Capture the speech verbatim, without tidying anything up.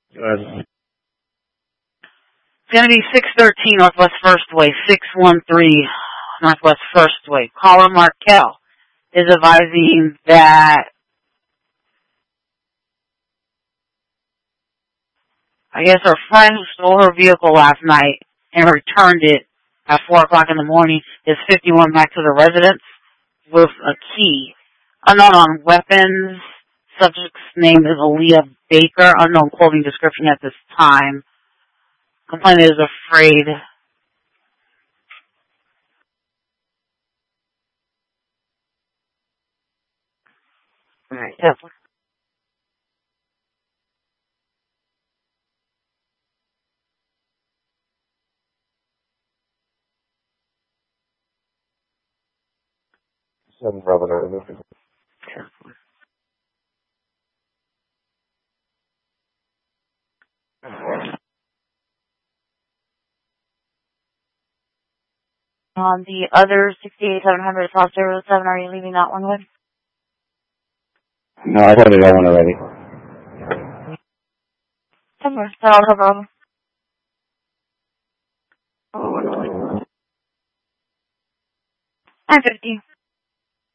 Good. It's going to be six thirteen Northwest First Way, six one three Northwest First Way. Caller Markel is advising that I guess her friend who stole her vehicle last night and returned it at four o'clock in the morning is fifty-one back to the residence with a key. Unknown on weapons. Subject's name is Aaliyah Baker. Unknown clothing description at this time. Complainant is afraid. All right, definitely. Seven brother. On the other sixty-eight seven hundred South zero seven, are you leaving that one with? No, I told you that one already. Somewhere. That'll no problem. nine fifty.